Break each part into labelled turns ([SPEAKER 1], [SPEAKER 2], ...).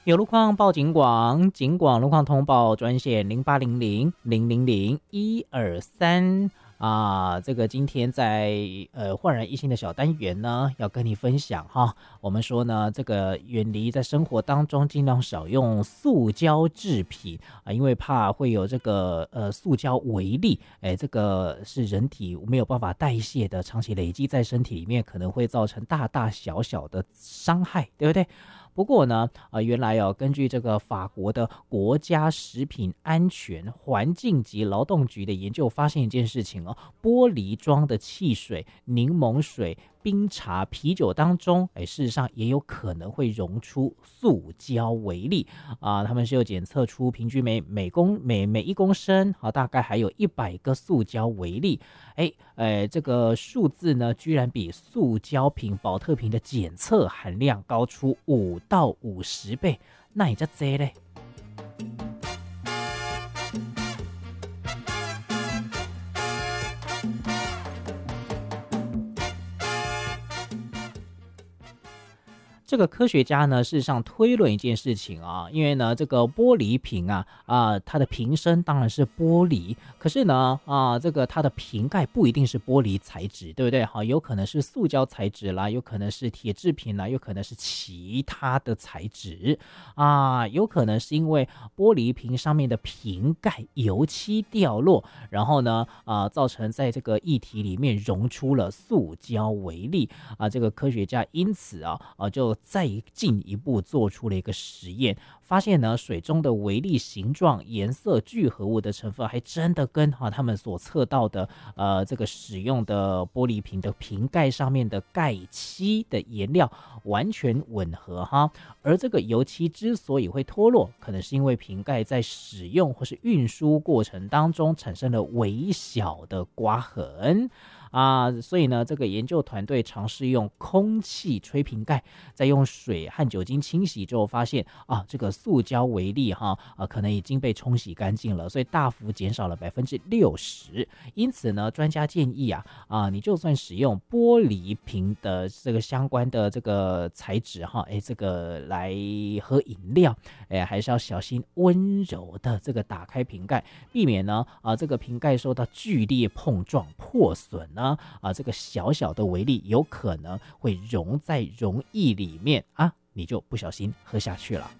[SPEAKER 1] 有路况报警广，警广路况通报专线0800-000-123啊。这个今天在焕然一新的小单元呢，要跟你分享哈。我们说呢，这个远离在生活当中尽量少用塑胶制品啊，因为怕会有这个塑胶微粒，这个是人体没有办法代谢的，长期累积在身体里面，可能会造成大大小小的伤害，对不对？不过呢，原来根据这个法国的国家食品安全环境及劳动局的研究，发现一件事情玻璃装的汽水、柠檬水、冰茶、啤酒当中，事实上也有可能会溶出塑胶微粒啊。他们是有检测出平均每1公升大概还有100个塑胶微粒。这个数字呢，居然比塑胶瓶、保特瓶的检测含量高出5到50倍，那你这多嘞？这个科学家呢，事实上推论一件事情啊，因为呢，这个玻璃瓶它的瓶身当然是玻璃，可是呢，这个它的瓶盖不一定是玻璃材质，对不对？有可能是塑胶材质啦，有可能是铁制品啦，有可能是其他的材质有可能是因为玻璃瓶上面的瓶盖油漆掉落，然后呢，造成在这个液体里面溶出了塑胶微粒这个科学家因此就再进一步做出了一个实验，发现呢，水中的微粒形状、颜色、聚合物的成分还真的跟他们所测到的这个使用的玻璃瓶的瓶盖上面的钙漆的颜料完全吻合哈。而这个油漆之所以会脱落，可能是因为瓶盖在使用或是运输过程当中产生了微小的刮痕所以呢，这个研究团队尝试用空气吹瓶盖，再用水和酒精清洗之后，发现这个塑胶微粒可能已经被冲洗干净了，所以大幅减少了60%。因此呢，专家建议你就算使用玻璃瓶的这个相关的这个材质这个来喝饮料，还是要小心温柔的这个打开瓶盖，避免呢这个瓶盖受到剧烈碰撞破损呢。这个小小的微粒有可能会溶在溶液里面你就不小心喝下去了。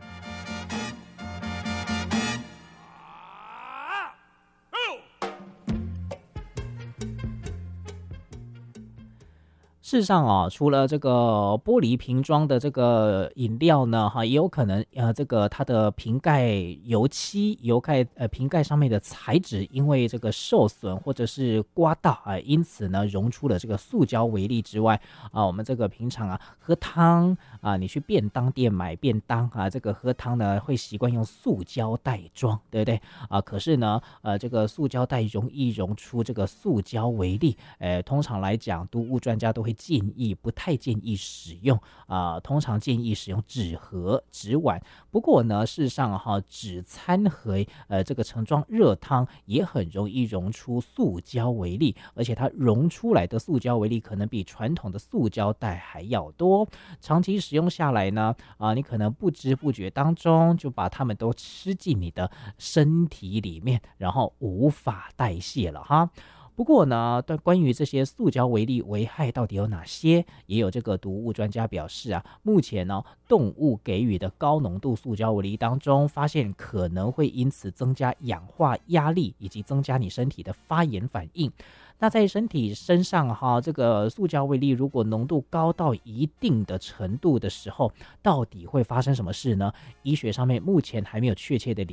[SPEAKER 1] 事实上除了这个玻璃瓶装的这个饮料呢也有可能这个它的瓶盖油漆瓶盖上面的材质因为这个受损或者是刮到因此呢溶出了这个塑胶微粒之外我们这个平常喝汤你去便当店买便当这个喝汤呢会习惯用塑胶袋装，对不对可是呢这个塑胶袋容易溶出这个塑胶微粒通常来讲毒物专家都会不太建议使用通常建议使用纸盒、纸碗。不过呢，事实上纸餐盒这个盛装热汤也很容易溶出塑胶微粒，而且它溶出来的塑胶微粒可能比传统的塑胶袋还要多。长期使用下来呢你可能不知不觉当中就把它们都吃进你的身体里面，然后无法代谢了哈。不过呢，关于这些塑胶微粒危害到底有哪些，也有这个毒物专家表示目前呢，动物给予的高浓度塑胶微粒当中，发现可能会因此增加氧化压力，以及增加你身体的发炎反应。那在身上这个塑胶微粒如果浓度高到一定的程度的时候，到底会发生什么事呢？医学上面目前还没有确切的理